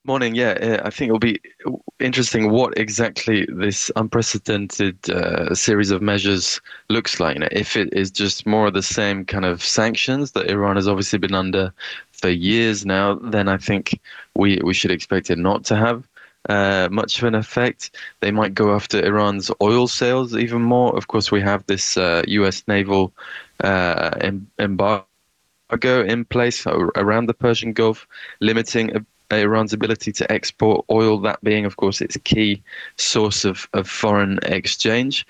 Morning. Yeah, I think it'll be interesting what exactly this unprecedented series of measures looks like. If it is just more of the same kind of sanctions that Iran has obviously been under for years now, then I think we should expect it not to have much of an effect. They might go after Iran's oil sales even more. Of course, we have this U.S. naval embargo in place around the Persian Gulf, limiting Iran's ability to export oil, that being, of course, its key source of foreign exchange.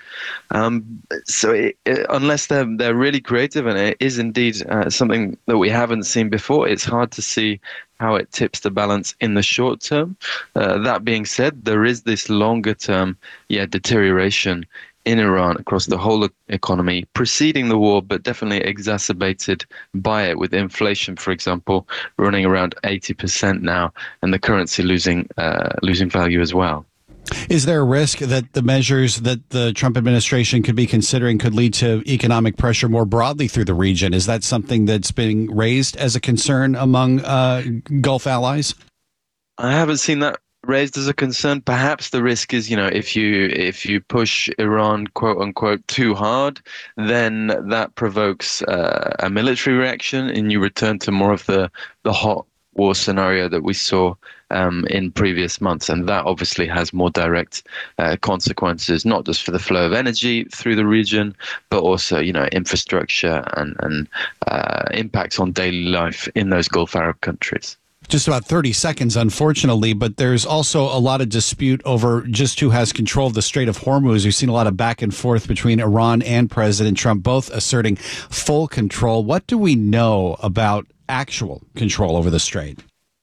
Unless they're really creative, and it is indeed something that we haven't seen before, it's hard to see how it tips the balance in the short term. That being said, there is this longer term, deterioration in Iran across the whole economy preceding the war, but definitely exacerbated by it, with inflation, for example, running around 80% now, and the currency losing value as well. Is there a risk that the measures that the Trump administration could be considering could lead to economic pressure more broadly through the region? Is that something that's being raised as a concern among Gulf allies? I haven't seen that raised as a concern. Perhaps the risk is, if you push Iran, quote unquote, too hard, then that provokes a military reaction, and you return to more of the hot war scenario that we saw in previous months, and that obviously has more direct consequences, not just for the flow of energy through the region, but also, infrastructure and impacts on daily life in those Gulf Arab countries. Just about 30 seconds, unfortunately, but there's also a lot of dispute over just who has control of the Strait of Hormuz. We've seen a lot of back and forth between Iran and President Trump, both asserting full control. What do we know about actual control over the strait?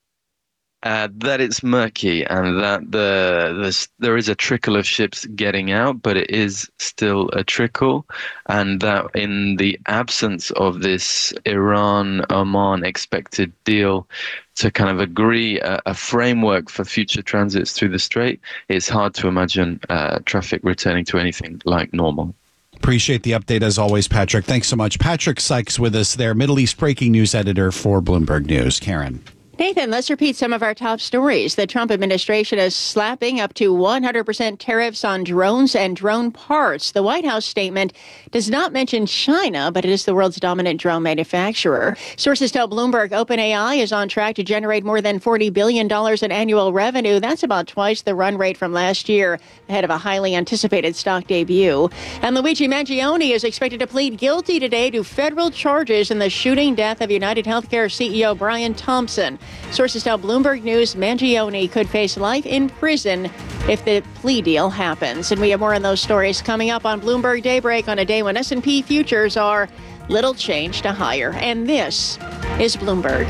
That it's murky, and that there is a trickle of ships getting out, but it is still a trickle, and that in the absence of this Iran-Oman expected deal to kind of agree a framework for future transits through the strait, it's hard to imagine traffic returning to anything like normal. Appreciate the update as always, Patrick. Thanks so much. Patrick Sykes with us there, Middle East breaking news editor for Bloomberg News. Karen. Nathan, let's repeat some of our top stories. The Trump administration is slapping up to 100% tariffs on drones and drone parts. The White House statement does not mention China, but it is the world's dominant drone manufacturer. Sources tell Bloomberg OpenAI is on track to generate more than $40 billion in annual revenue. That's about twice the run rate from last year, ahead of a highly anticipated stock debut. And Luigi Mangione is expected to plead guilty today to federal charges in the shooting death of United Healthcare CEO Brian Thompson. Sources tell Bloomberg News Mangione could face life in prison if the plea deal happens. And we have more on those stories coming up on Bloomberg Daybreak on a day when S&P futures are little change to higher. And this is Bloomberg.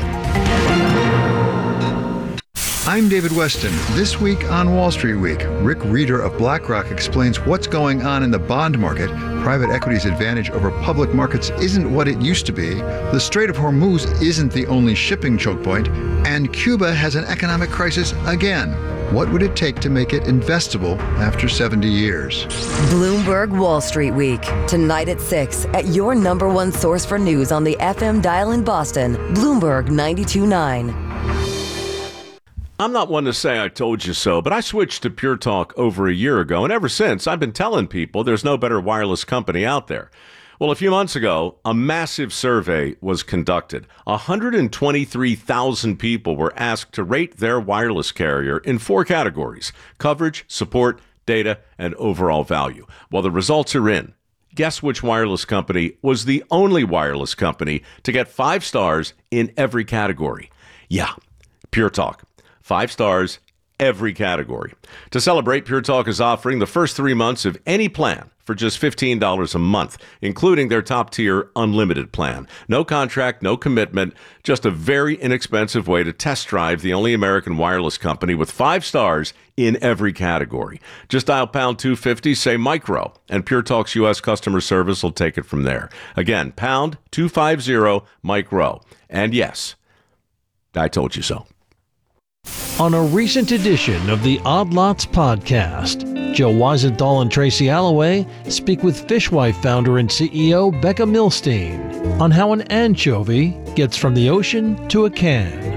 I'm David Weston. This week on Wall Street Week, Rick Reeder of BlackRock explains what's going on in the bond market. Private equity's advantage over public markets isn't what it used to be. The Strait of Hormuz isn't the only shipping choke point. And Cuba has an economic crisis again. What would it take to make it investable after 70 years? Bloomberg Wall Street Week, tonight at 6 at your number one source for news on the FM dial in Boston, Bloomberg 92.9. I'm not one to say I told you so, but I switched to Pure Talk over a year ago, and ever since, I've been telling people there's no better wireless company out there. Well, a few months ago, a massive survey was conducted. 123,000 people were asked to rate their wireless carrier in 4 categories: coverage, support, data, and overall value. Well, the results are in. Guess which wireless company was the only wireless company to get 5 stars in every category? Yeah, Pure Talk. 5 stars, every category. To celebrate, Pure Talk is offering the first 3 months of any plan for just $15 a month, including their top-tier unlimited plan. No contract, no commitment, just a very inexpensive way to test drive the only American wireless company with 5 stars in every category. Just dial pound 250, say micro, and Pure Talk's U.S. customer service will take it from there. Again, pound 250, micro. And yes, I told you so. On a recent edition of the Odd Lots podcast, Joe Weisenthal and Tracy Alloway speak with Fishwife founder and CEO Becca Milstein on how an anchovy gets from the ocean to a can.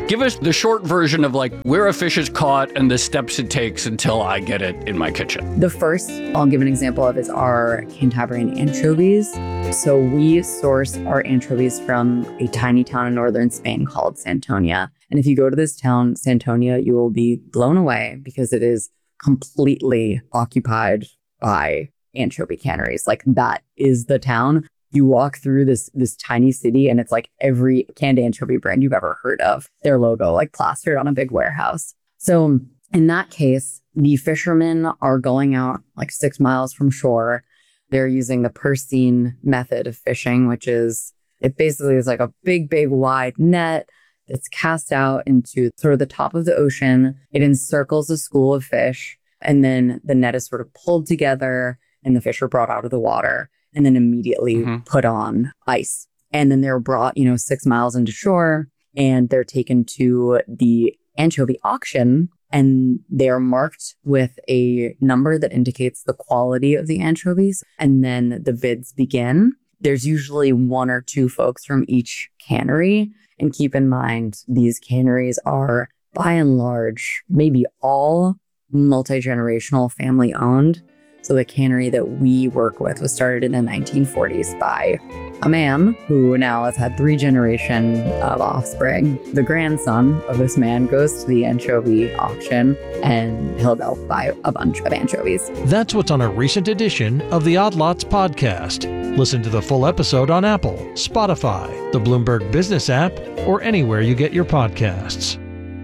Give us the short version of like where a fish is caught and the steps it takes until I get it in my kitchen. The first I'll give an example of is our Cantabrian anchovies. So we source our anchovies from a tiny town in northern Spain called Santonia. And if you go to this town, Santonia, you will be blown away because it is completely occupied by anchovy canneries. Like that is the town. You walk through this tiny city and it's like every canned anchovy brand you've ever heard of, their logo like plastered on a big warehouse. So in that case, the fishermen are going out like 6 miles from shore. They're using the Persine method of fishing, which is, it basically is like a big wide net that's cast out into sort of the top of the ocean. It encircles a school of fish, and then the net is sort of pulled together and the fish are brought out of the water and then immediately put on ice. And then they're brought, 6 miles into shore, and they're taken to the anchovy auction, and they're marked with a number that indicates the quality of the anchovies. And then the bids begin. There's usually 1 or 2 folks from each cannery. And keep in mind, these canneries are by and large, maybe all multi-generational family owned. So the cannery that we work with was started in the 1940s by a man who now has had 3 generations of offspring. The grandson of this man goes to the anchovy auction and he'll go buy a bunch of anchovies. That's what's on a recent edition of the Odd Lots podcast. Listen to the full episode on Apple, Spotify, the Bloomberg Business app, or anywhere you get your podcasts.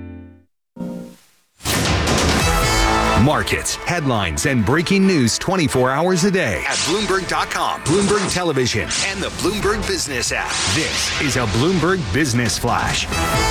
Markets, headlines, and breaking news 24 hours a day at Bloomberg.com, Bloomberg Television, and the Bloomberg Business app. This is a Bloomberg Business Flash.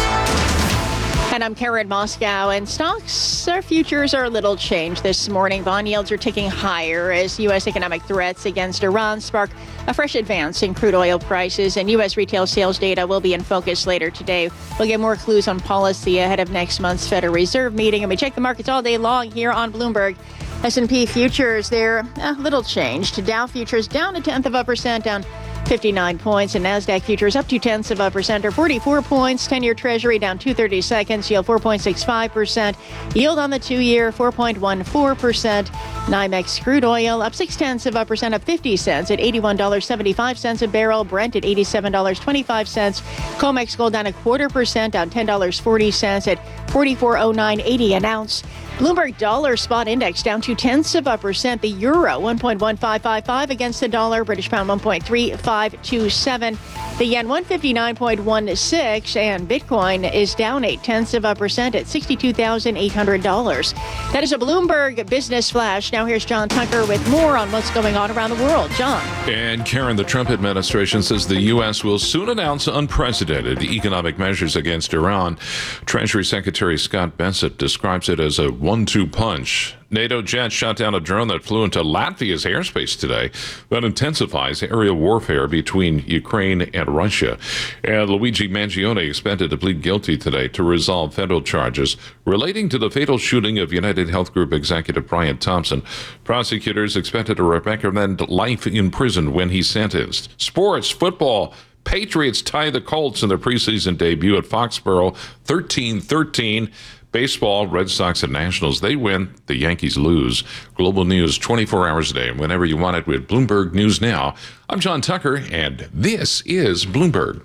And I'm Karen Moscow, and stocks, our futures are a little changed this morning. Bond yields are ticking higher as U.S. economic threats against Iran spark a fresh advance in crude oil prices, and U.S. retail sales data will be in focus later today. We'll get more clues on policy ahead of next month's Federal Reserve meeting, and we check the markets all day long here on Bloomberg. S&P futures, they're a little changed. Dow futures down 0.1%, down 59 points, and NASDAQ futures up 0.2% or 44 points. 10-year Treasury down 2/32, yield 4.65%. Yield on the 2-year 4.14%. NYMEX crude oil up 0.6%, up 50 cents at $81.75 a barrel. Brent at $87.25. COMEX gold down 0.25%, down $10.40 at $44.0980 an ounce. Bloomberg Dollar Spot Index down 0.2%. The euro 1.1555 against the dollar. British pound 1.3527. The yen 159.16, and Bitcoin is down 0.8% at $62,800. That is a Bloomberg Business Flash. Now here's John Tucker with more on what's going on around the world. John. And Karen, the Trump administration says the U.S. will soon announce unprecedented economic measures against Iran. Treasury Secretary Scott Bessent describes it as a 1-2 punch. NATO jets shot down a drone that flew into Latvia's airspace today that intensifies aerial warfare between Ukraine and Russia. And Luigi Mangione expected to plead guilty today to resolve federal charges relating to the fatal shooting of United Health Group executive Brian Thompson. Prosecutors expected to recommend life in prison when he's sentenced. Sports, football. Patriots tie the Colts in their preseason debut at Foxborough, 13-13. Baseball, Red Sox and Nationals, they win, the Yankees lose. Global news 24 hours a day and whenever you want it with Bloomberg News Now. I'm John Tucker, and this is Bloomberg.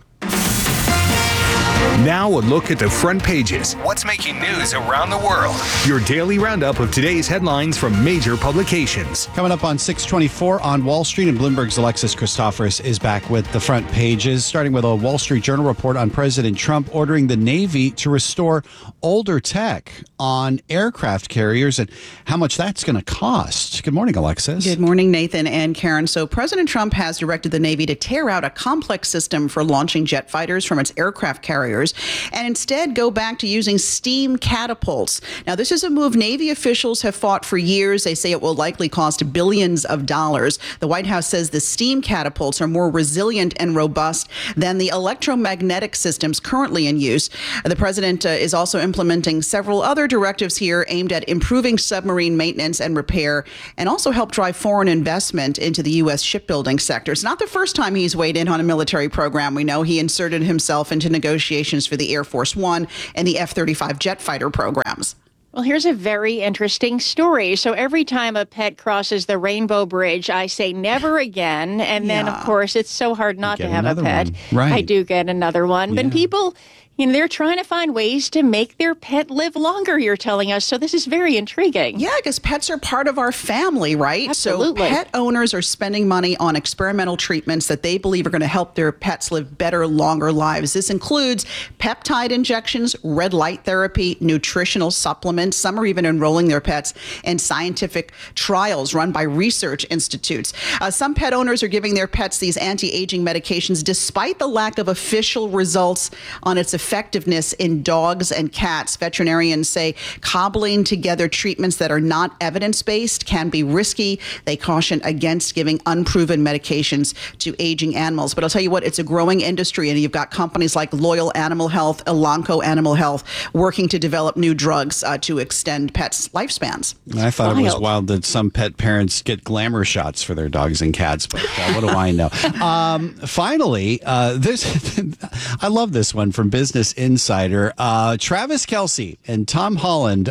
Now a look at the front pages. What's making news around the world? Your daily roundup of today's headlines from major publications. Coming up on 624 on Wall Street, and Bloomberg's Alexis Christoforous is back with the front pages, starting with a Wall Street Journal report on President Trump ordering the Navy to restore older tech on aircraft carriers and how much that's going to cost. Good morning, Alexis. Good morning, Nathan and Karen. So President Trump has directed the Navy to tear out a complex system for launching jet fighters from its aircraft carriers and instead go back to using steam catapults. Now, this is a move Navy officials have fought for years. They say it will likely cost billions of dollars. The White House says the steam catapults are more resilient and robust than the electromagnetic systems currently in use. The president is also implementing several other directives here aimed at improving submarine maintenance and repair, and also help drive foreign investment into the U.S. shipbuilding sector. It's not the first time he's weighed in on a military program. We know he inserted himself into negotiations medications for the Air Force One and the F-35 jet fighter programs. Well, here's a very interesting story. So every time a pet crosses the Rainbow Bridge, I say never again. And then, of course, it's so hard not to have a pet. Right. I do get another one. But people, they're trying to find ways to make their pet live longer, you're telling us. So this is very intriguing. Yeah, because pets are part of our family, right? Absolutely. So pet owners are spending money on experimental treatments that they believe are going to help their pets live better, longer lives. This includes peptide injections, red light therapy, nutritional supplements. Some are even enrolling their pets in scientific trials run by research institutes. Some pet owners are giving their pets these anti-aging medications despite the lack of official results on its effectiveness in dogs and cats. Veterinarians say cobbling together treatments that are not evidence-based can be risky. They caution against giving unproven medications to aging animals. But I'll tell you what, it's a growing industry, and you've got companies like Loyal Animal Health, Elanco Animal Health, working to develop new drugs to extend pets' lifespans. I thought it was wild that some pet parents get glamour shots for their dogs and cats, but what do I know? Finally, this I love this one from Business Insider. Travis Kelce and Tom Holland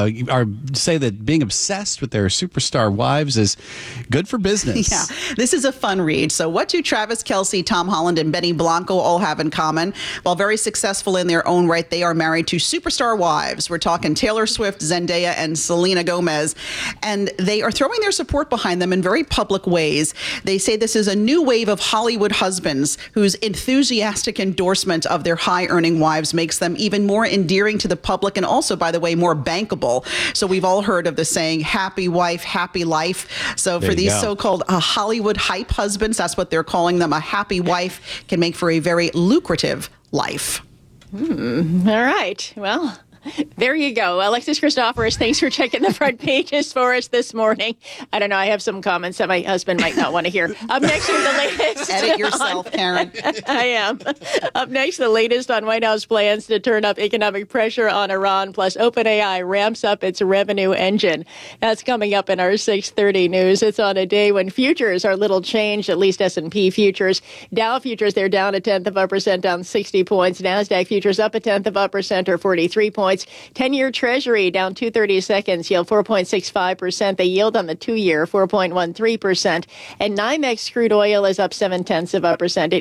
say that being obsessed with their superstar wives is good for business. Yeah, this is a fun read. So what do Travis Kelce, Tom Holland, and Benny Blanco all have in common? While very successful in their own right, they are married to superstar wives. We're talking Taylor Swift, Zendaya, and Selena Gomez. And they are throwing their support behind them in very public ways. They say this is a new wave of Hollywood husbands whose enthusiastic endorsement of their high-earning wives makes them even more endearing to the public and also, by the way, more bankable. So we've all heard of the saying, happy wife, happy life. So for these so-called Hollywood hype husbands, that's what they're calling them. A happy wife can make for a very lucrative life. All right. Well, there you go. Alexis Christoforous, thanks for checking the front pages for us this morning. I don't know. I have some comments that my husband might not want to hear. Up next is the latest. Edit yourself, Karen. I am. Up next, the latest on White House plans to turn up economic pressure on Iran, plus OpenAI ramps up its revenue engine. That's coming up in our 6:30 news. It's on a day when futures are little changed, at least S&P futures. Dow futures, they're down 0.1%, down 60 points. NASDAQ futures up 0.1% or 43 points. 10-year Treasury down 2/32, yield 4.65%. The yield on the 2-year 4.13%. And NYMEX crude oil is up 0.7% at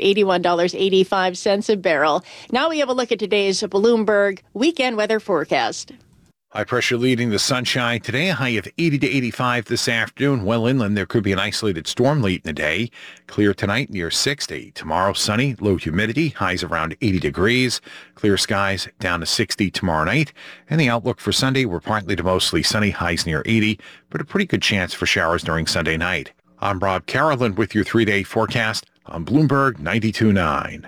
$81.85 a barrel. Now we have a look at today's Bloomberg weekend weather forecast. High pressure leading the sunshine today, a high of 80 to 85 this afternoon. Well inland, there could be an isolated storm late in the day. Clear tonight near 60. Tomorrow, sunny, low humidity, highs around 80 degrees. Clear skies down to 60 tomorrow night. And the outlook for Sunday, we're partly to mostly sunny, highs near 80, but a pretty good chance for showers during Sunday night. I'm Rob Carolyn with your 3-day forecast on Bloomberg 92.9.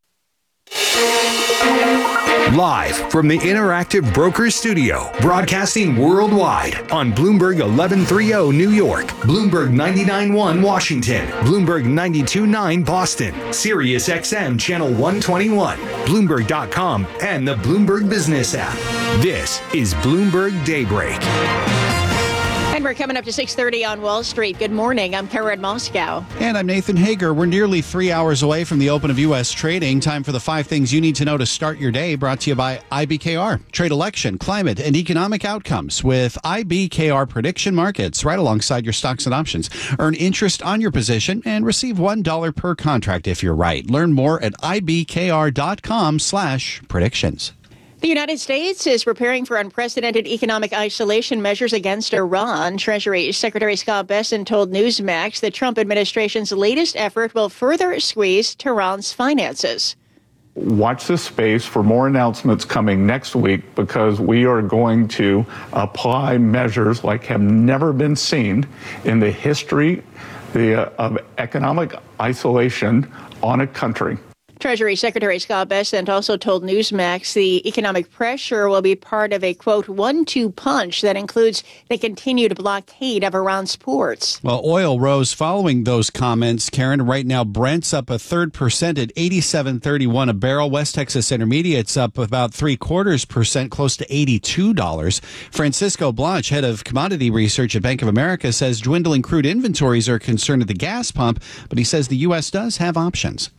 Live from the Interactive Brokers Studio, broadcasting worldwide on Bloomberg 1130 New York, Bloomberg 99.1 Washington, Bloomberg 92.9 Boston, Sirius XM Channel 121, Bloomberg.com, and the Bloomberg Business app. This is Bloomberg Daybreak. And we're coming up to 6:30 on Wall Street. Good morning. I'm Karen Moscow. And I'm Nathan Hager. We're nearly 3 hours away from the open of U.S. trading. Time for the 5 things you need to know to start your day, brought to you by IBKR. Trade election, climate, and economic outcomes with IBKR Prediction Markets, right alongside your stocks and options. Earn interest on your position and receive $1 per contract if you're right. Learn more at ibkr.com/predictions. The United States is preparing for unprecedented economic isolation measures against Iran. Treasury Secretary Scott Bessent told Newsmax the Trump administration's latest effort will further squeeze Tehran's finances. Watch this space for more announcements coming next week, because we are going to apply measures like have never been seen in the history of economic isolation on a country. Treasury Secretary Scott Bessent also told Newsmax the economic pressure will be part of a, quote, 1-2 punch that includes the continued blockade of Iran's ports. Well, oil rose following those comments, Karen. Right now, Brent's up 1/3% at $87.31 a barrel. West Texas Intermediate's up about 0.75%, close to $82. Francisco Blanch, head of commodity research at Bank of America, says dwindling crude inventories are a concern at the gas pump, but he says the U.S. does have options.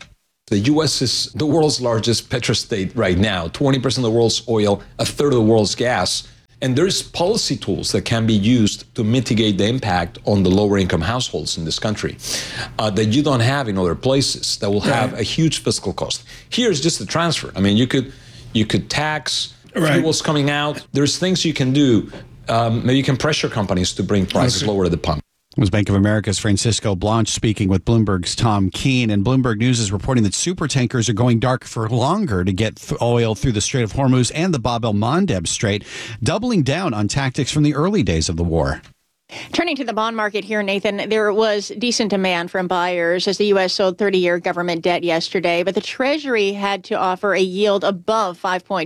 The U.S. is the world's largest petrostate right now, 20% of the world's oil, a third of the world's gas. And there's policy tools that can be used to mitigate the impact on the lower income households in this country that you don't have in other places that will have a huge fiscal cost. Here's just the transfer. I mean, you could tax fuels coming out. There's things you can do. Maybe you can pressure companies to bring prices lower at the pump. It was Bank of America's Francisco Blanche speaking with Bloomberg's Tom Keene. And Bloomberg News is reporting that supertankers are going dark for longer to get oil through the Strait of Hormuz and the Bab el-Mandeb Strait, doubling down on tactics from the early days of the war. Turning to the bond market here, Nathan, there was decent demand from buyers as the U.S. sold 30-year government debt yesterday, but the Treasury had to offer a yield above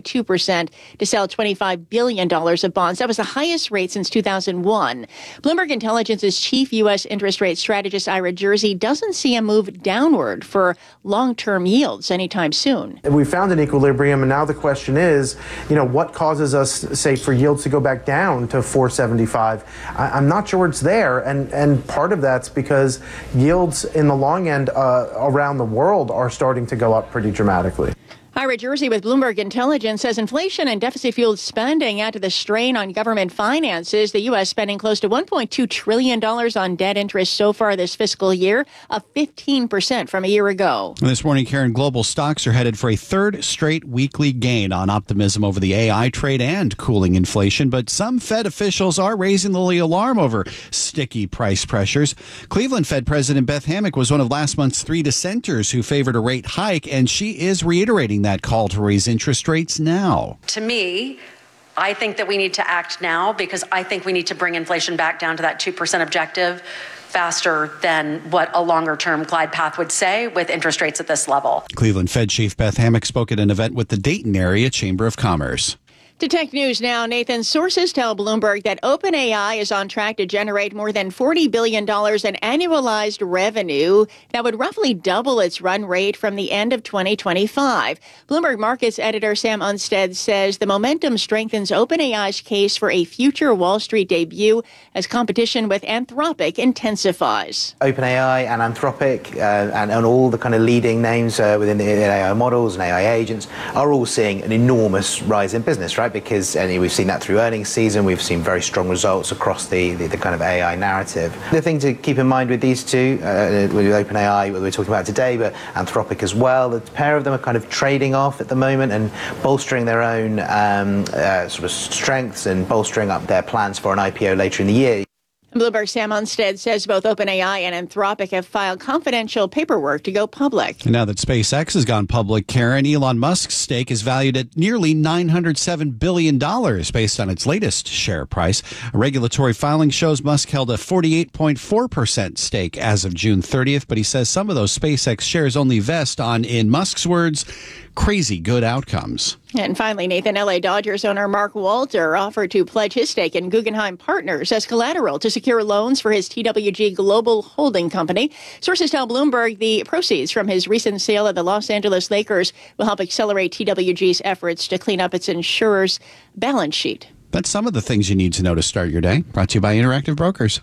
5.2% to sell $25 billion of bonds. That was the highest rate since 2001. Bloomberg Intelligence's chief U.S. interest rate strategist, Ira Jersey, doesn't see a move downward for long-term yields anytime soon. We found an equilibrium, and now the question is, what causes us, say, for yields to go back down to 4.75? I'm not sure it's there, and part of that's because yields in the long end around the world are starting to go up pretty dramatically. Ira Jersey with Bloomberg Intelligence says inflation and deficit-fueled spending add to the strain on government finances. The U.S. spending close to $1.2 trillion on debt interest so far this fiscal year, up 15% from a year ago. This morning, Karen, global stocks are headed for a third straight weekly gain on optimism over the AI trade and cooling inflation. But some Fed officials are raising the alarm over sticky price pressures. Cleveland Fed President Beth Hammack was one of last month's 3 dissenters who favored a rate hike, and she is reiterating that call to raise interest rates now. To me, I think that we need to act now because I think we need to bring inflation back down to that 2% objective faster than what a longer-term glide path would say with interest rates at this level. Cleveland Fed Chief Beth Hammack spoke at an event with the Dayton Area Chamber of Commerce. To tech news now, Nathan. Sources tell Bloomberg that OpenAI is on track to generate more than $40 billion in annualized revenue. That would roughly double its run rate from the end of 2025. Bloomberg Markets editor Sam Unstead says the momentum strengthens OpenAI's case for a future Wall Street debut as competition with Anthropic intensifies. OpenAI and Anthropic and all the kind of leading names within the AI models and AI agents are all seeing an enormous rise in business, right? Because we've seen that through earnings season. We've seen very strong results across the kind of AI narrative. The thing to keep in mind with these two, with OpenAI, what we're talking about today, but Anthropic as well, the pair of them are kind of trading off at the moment and bolstering their own sort of strengths and bolstering up their plans for an IPO later in the year. Bloomberg Sam Unstead says both OpenAI and Anthropic have filed confidential paperwork to go public. And now that SpaceX has gone public, Karen, Elon Musk's stake is valued at nearly $907 billion based on its latest share price. A regulatory filing shows Musk held a 48.4% stake as of June 30th, but he says some of those SpaceX shares only vest on, in Musk's words, crazy good outcomes. And finally, Nathan, LA Dodgers owner Mark Walter offered to pledge his stake in Guggenheim Partners as collateral to secure loans for his TWG Global Holding Company. Sources tell Bloomberg the proceeds from his recent sale of the Los Angeles Lakers will help accelerate TWG's efforts to clean up its insurer's balance sheet. That's some of the things you need to know to start your day. Brought to you by Interactive Brokers.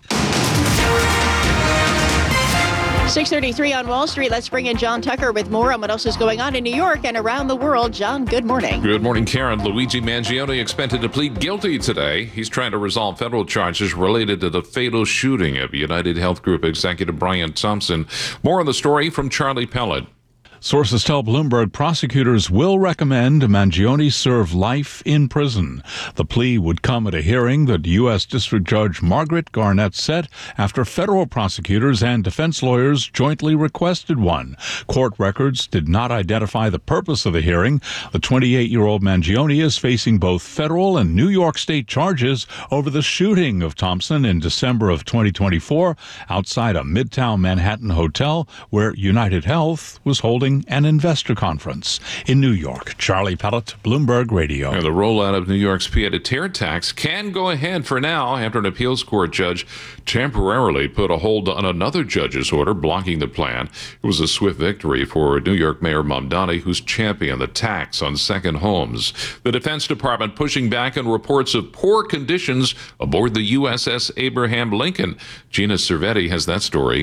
6:33 on Wall Street. Let's bring in John Tucker with more on what else is going on in New York and around the world. John, good morning. Good morning, Karen. Luigi Mangione expected to plead guilty today. He's trying to resolve federal charges related to the fatal shooting of United Health Group executive Brian Thompson. More on the story from Charlie Pellet. Sources tell Bloomberg prosecutors will recommend Mangione serve life in prison. The plea would come at a hearing that U.S. District Judge Margaret Garnett set after federal prosecutors and defense lawyers jointly requested one. Court records did not identify the purpose of the hearing. The 28-year-old Mangione is facing both federal and New York State charges over the shooting of Thompson in December of 2024 outside a Midtown Manhattan hotel where United Health was holding an investor conference in New York. Charlie Pellet, Bloomberg Radio. And the rollout of New York's pied-à-terre tax can go ahead for now after an appeals court judge temporarily put a hold on another judge's order blocking the plan. It was a swift victory for New York Mayor Mamdani, who's championed the tax on second homes. The Defense Department pushing back on reports of poor conditions aboard the USS Abraham Lincoln. Gina Cervetti has that story.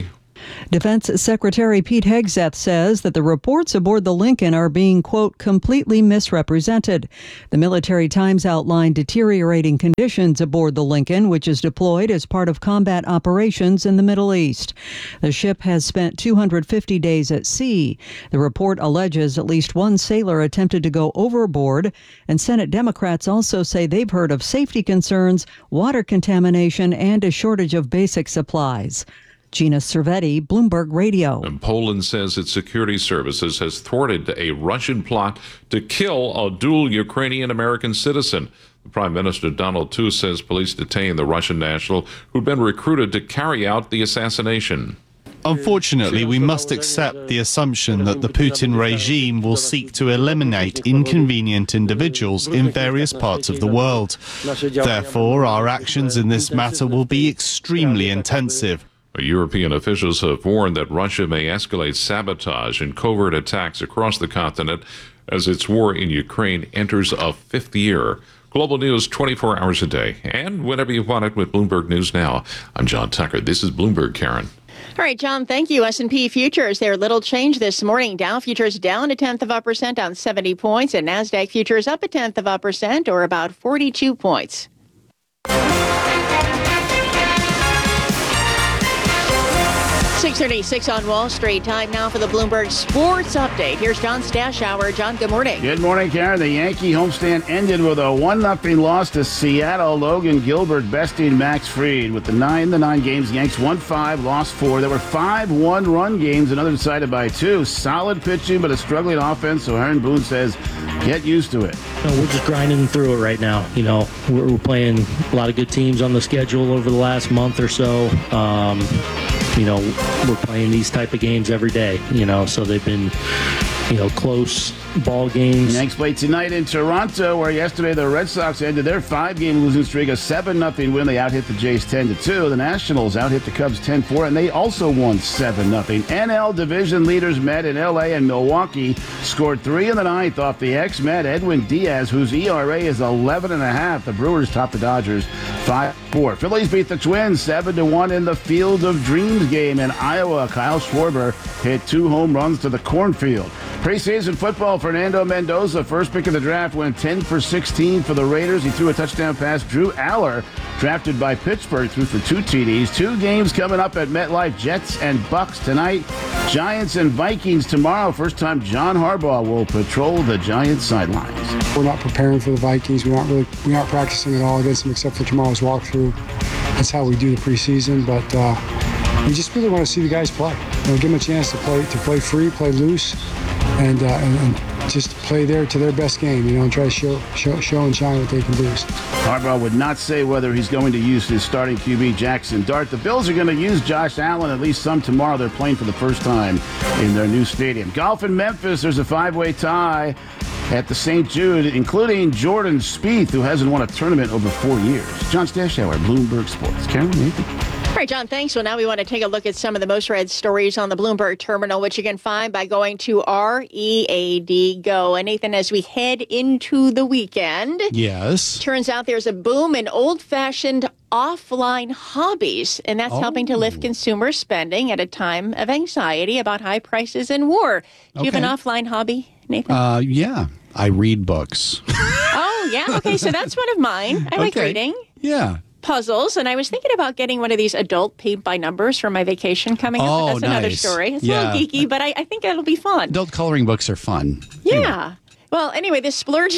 Defense Secretary Pete Hegseth says that the reports aboard the Lincoln are being, quote, completely misrepresented. The Military Times outlined deteriorating conditions aboard the Lincoln, which is deployed as part of combat operations in the Middle East. The ship has spent 250 days at sea. The report alleges at least one sailor attempted to go overboard, and Senate Democrats also say they've heard of safety concerns, water contamination, and a shortage of basic supplies. Gina Cervetti, Bloomberg Radio. And Poland says its security services has thwarted a Russian plot to kill a dual Ukrainian-American citizen. The Prime Minister Donald Tusk says police detained the Russian national who'd been recruited to carry out the assassination. Unfortunately, we must accept the assumption that the Putin regime will seek to eliminate inconvenient individuals in various parts of the world. Therefore, our actions in this matter will be extremely intensive. European officials have warned that Russia may escalate sabotage and covert attacks across the continent as its war in Ukraine enters a fifth year. Global news 24 hours a day and whenever you want it with Bloomberg News Now. I'm John Tucker. This is Bloomberg, Karen. All right, John, thank you. S&P futures, they're little change this morning. Dow futures down 0.1% on 70 points, and NASDAQ futures up 0.1% or about 42 points. 6:36 on Wall Street. Time now for the Bloomberg Sports Update. Here's John Stashower. John, good morning. Good morning, Karen. The Yankee homestand ended with a 1-0 loss to Seattle. Logan Gilbert besting Max Fried. With the 9 games, Yanks won 5, lost 4. There were 5 one-run games, another decided by 2. Solid pitching, but a struggling offense, so Aaron Boone says, get used to it. We're just grinding through it right now. We're playing a lot of good teams on the schedule over the last month or so. We're playing these type of games every day, so they've been, close ball games. Yanks play tonight in Toronto, where yesterday the Red Sox ended their 5-game losing streak, a 7-0 win. They out-hit the Jays 10-2. The Nationals out-hit the Cubs 10-4, and they also won 7-0. NL division leaders met in L.A. and Milwaukee, scored 3 in the 9th off the ex-Met Edwin Diaz, whose ERA is 11.5. The Brewers topped the Dodgers 5-4. Phillies beat the Twins 7-1 in the Field of Dreams game in Iowa. Kyle Schwarber hit 2 home runs to the cornfield. Preseason football, Fernando Mendoza, first pick of the draft, went 10 for 16 for the Raiders. He threw a touchdown pass. Drew Aller, drafted by Pittsburgh, threw for 2 TDs. 2 games coming up at MetLife, Jets and Bucks tonight. Giants and Vikings tomorrow. First time John Harbaugh will patrol the Giants sidelines. We're not preparing for the Vikings. We aren't practicing at all against them except for tomorrow's walkthrough. That's how we do the preseason, but we just really want to see the guys play. Give them a chance to play free, play loose, and just play to their best game, and try to show and shine what they can do. Harbaugh would not say whether he's going to use his starting QB Jackson Dart. The Bills are going to use Josh Allen, at least some tomorrow. They're playing for the first time in their new stadium. Golf in Memphis, there's a 5-way tie at the St. Jude, including Jordan Spieth, who hasn't won a tournament over 4 years. John Stashower, Bloomberg Sports. Karen, Nathan. All right, John, thanks. Well, now we want to take a look at some of the most read stories on the Bloomberg terminal, which you can find by going to READ Go. And Nathan, as we head into the weekend, yes, turns out there's a boom in old-fashioned offline hobbies, and that's helping to lift consumer spending at a time of anxiety about high prices and war. Do you have an offline hobby, Nathan? Yeah, I read books. Oh, yeah. Okay, so that's one of mine. I like reading. Yeah. Puzzles, and I was thinking about getting one of these adult paint by numbers for my vacation coming up. But that's another story. It's a little geeky, but I think it'll be fun. Adult coloring books are fun. Yeah. Anyway. Well, anyway, this splurge,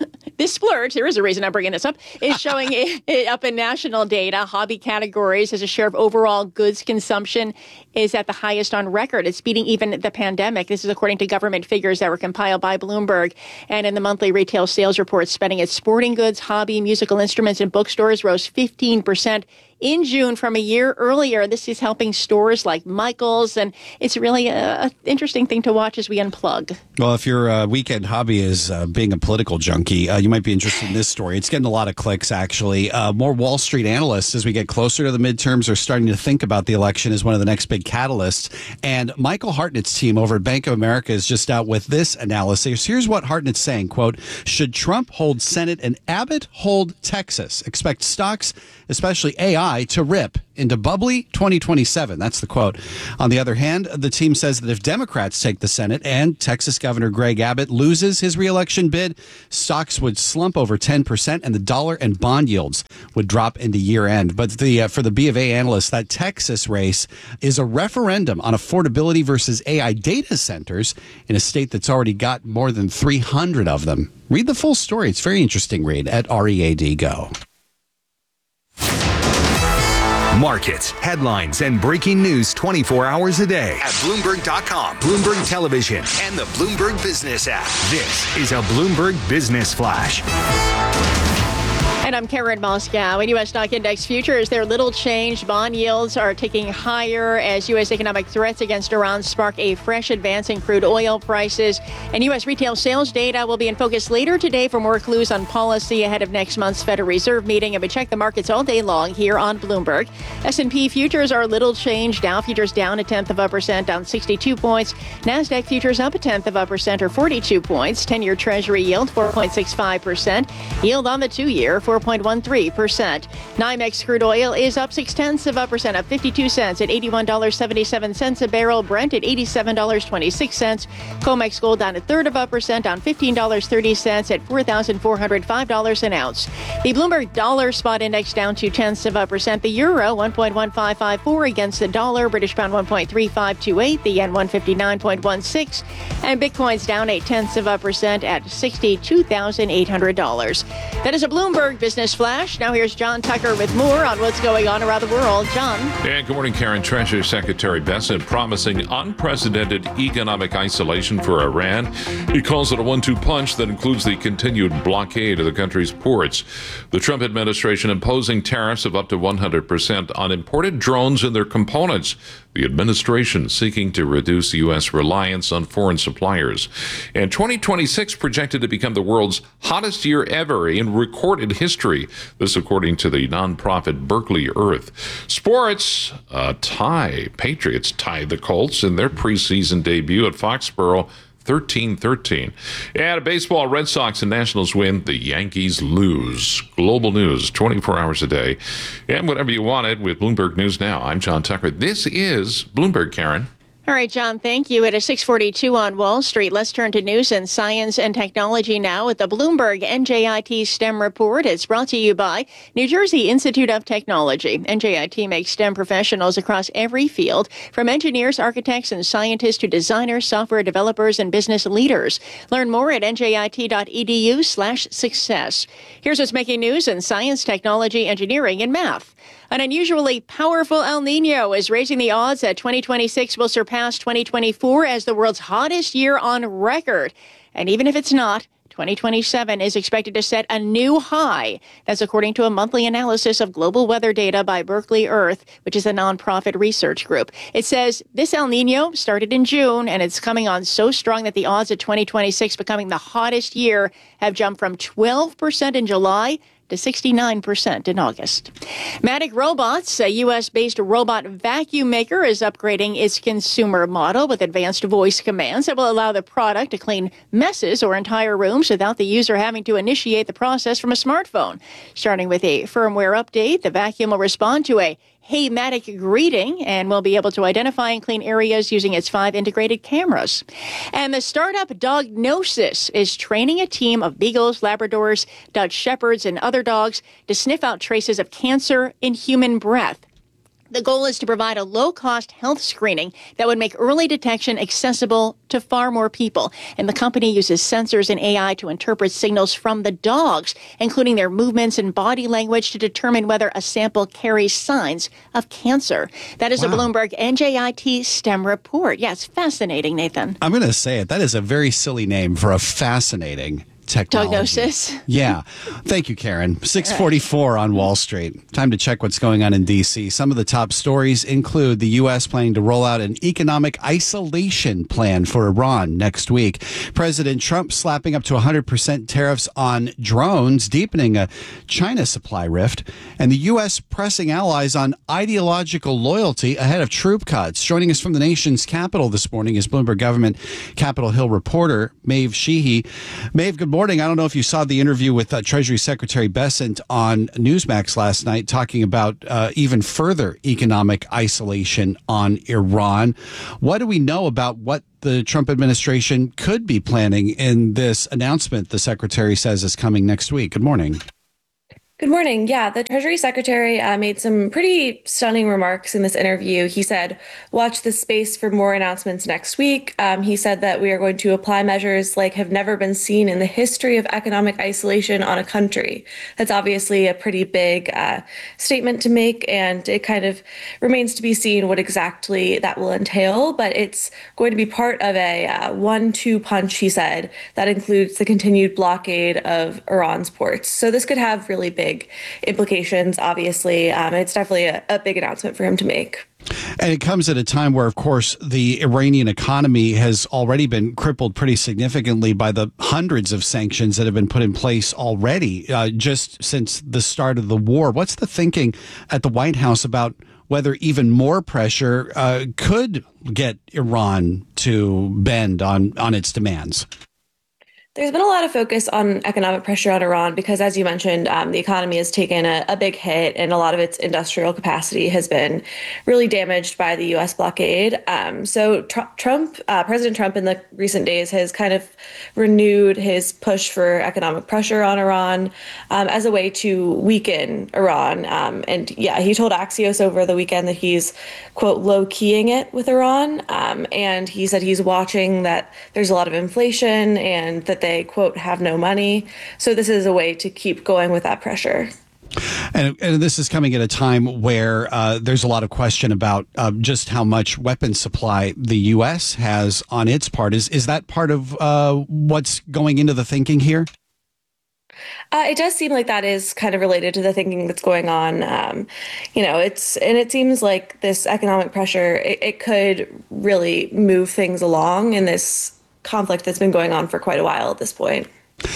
there is a reason I'm bringing this up, is showing it up in national data. Hobby categories as a share of overall goods consumption is at the highest on record. It's beating even the pandemic. This is according to government figures that were compiled by Bloomberg. And in the monthly retail sales report, spending at sporting goods, hobby, musical instruments, and bookstores rose 15% in June from a year earlier. This is helping stores like Michael's, and it's really an interesting thing to watch as we unplug. Well, if your weekend hobby is being a political junkie, you might be interested in this story. It's getting a lot of clicks, actually. More Wall Street analysts, as we get closer to the midterms, are starting to think about the election as one of the next big catalysts. And Michael Hartnett's team over at Bank of America is just out with this analysis. Here's what Hartnett's saying, quote, should Trump hold Senate and Abbott hold Texas? Expect stocks, especially AI, to rip into bubbly 2027. That's the quote. On the other hand, the team says that if Democrats take the Senate and Texas Governor Greg Abbott loses his reelection bid, stocks would slump over 10% and the dollar and bond yields would drop into year end. But for the B of A analysts, that Texas race is a referendum on affordability versus AI data centers in a state that's already got more than 300 of them. Read the full story. It's a very interesting read at READ Go. Markets, headlines, and breaking news 24 hours a day at Bloomberg.com, Bloomberg Television, and the Bloomberg Business app. This is a Bloomberg Business Flash. And I'm Karen Moscow. In U.S. stock index futures, they're little changed. Bond yields are ticking higher as U.S. economic threats against Iran spark a fresh advance in crude oil prices. And U.S. retail sales data will be in focus later today for more clues on policy ahead of next month's Federal Reserve meeting. And we check the markets all day long here on Bloomberg. S&P futures are little changed. Dow futures down 0.1%, down 62 points. NASDAQ futures up 0.1% or 42 points. 10-year Treasury yield 4.65%. Yield on the 2-year 4.13%. NYMEX crude oil is up 0.6%, up 52 cents at $81.77 a barrel. Brent at $87.26. COMEX gold down 0.33%, down $15.30 at $4,405 an ounce. The Bloomberg dollar spot index down 0.2%. The euro 1.1554 against the dollar. British pound 1.3528. The yen 159.16. And Bitcoin's down 0.8% at $62,800. That is a Bloomberg Business Flash. Now here's John Tucker with more on what's going on around the world. John. And good morning, Karen. Treasury Secretary Bessent promising unprecedented economic isolation for Iran. He calls it a 1-2 punch that includes the continued blockade of the country's ports. The Trump administration imposing tariffs of up to 100% on imported drones and their components. The administration seeking to reduce U.S. reliance on foreign suppliers. And 2026 projected to become the world's hottest year ever in recorded history. This according to the nonprofit Berkeley Earth. Sports, Patriots tied the Colts in their preseason debut at Foxborough 13-13. And baseball, Red Sox and Nationals win. The Yankees lose. Global news, 24 hours a day. And whatever you wanted with Bloomberg News Now. I'm John Tucker. This is Bloomberg, Karen. All right, John, thank you. It is 6:42 on Wall Street. Let's turn to news and science and technology now with the Bloomberg NJIT STEM report. It's brought to you by New Jersey Institute of Technology. NJIT makes STEM professionals across every field, from engineers, architects, and scientists to designers, software developers, and business leaders. Learn more at njit.edu/success. Here's what's making news in science, technology, engineering, and math. An unusually powerful El Nino is raising the odds that 2026 will surpass 2024 as the world's hottest year on record. And even if it's not, 2027 is expected to set a new high. That's according to a monthly analysis of global weather data by Berkeley Earth, which is a nonprofit research group. It says this El Nino started in June, and it's coming on so strong that the odds of 2026 becoming the hottest year have jumped from 12% in July to 69% in August. Matic Robots, a U.S.-based robot vacuum maker, is upgrading its consumer model with advanced voice commands that will allow the product to clean messes or entire rooms without the user having to initiate the process from a smartphone. Starting with a firmware update, the vacuum will respond to a "Hey Matic" greeting and will be able to identify and clean areas using its 5 integrated cameras. And the startup Dognosis is training a team of beagles, Labradors, Dutch Shepherds, and other dogs to sniff out traces of cancer in human breath. The goal is to provide a low-cost health screening that would make early detection accessible to far more people. And the company uses sensors and AI to interpret signals from the dogs, including their movements and body language, to determine whether a sample carries signs of cancer. That is a Bloomberg NJIT STEM report. Yeah, it's fascinating, Nathan. I'm going to say it. That is a very silly name for a fascinating technology. Dognosis. Yeah. Thank you, Karen. 6:44 on Wall Street. Time to check what's going on in D.C. Some of the top stories include the U.S. planning to roll out an economic isolation plan for Iran next week. President Trump slapping up to 100% tariffs on drones, deepening a China supply rift, and the U.S. pressing allies on ideological loyalty ahead of troop cuts. Joining us from the nation's capital this morning is Bloomberg Government Capitol Hill reporter Maeve Sheehy. Maeve, good morning. morning. I don't know if you saw the interview with Treasury Secretary Bessent on Newsmax last night, talking about even further economic isolation on Iran. What do we know about what the Trump administration could be planning in this announcement the secretary says is coming next week? Good morning. Good morning. Yeah, the Treasury Secretary made some pretty stunning remarks in this interview. He said, watch this space for more announcements next week. He said that we are going to apply measures like have never been seen in the history of economic isolation on a country. That's obviously a pretty big statement to make, and it kind of remains to be seen what exactly that will entail. But it's going to be part of a 1-2 punch, he said, that includes the continued blockade of Iran's ports. So this could have really big implications, obviously. It's definitely a big announcement for him to make. And it comes at a time where, of course, the Iranian economy has already been crippled pretty significantly by the hundreds of sanctions that have been put in place already just since the start of the war. What's the thinking at the White House about whether even more pressure could get Iran to bend on its demands? There's been a lot of focus on economic pressure on Iran because, as you mentioned, the economy has taken a big hit and a lot of its industrial capacity has been really damaged by the U.S. blockade. So President Trump in the recent days has kind of renewed his push for economic pressure on Iran as a way to weaken Iran. And yeah, he told Axios over the weekend that he's, quote, low-keying it with Iran. And he said he's watching that there's a lot of inflation and that they, quote, have no money. So this is a way to keep going with that pressure. And this is coming at a time where there's a lot of question about just how much weapon supply the U.S. has on its part. Is that part of what's going into the thinking here? It does seem like that is kind of related to the thinking that's going on. It seems like this economic pressure, it could really move things along in this conflict that's been going on for quite a while at this point.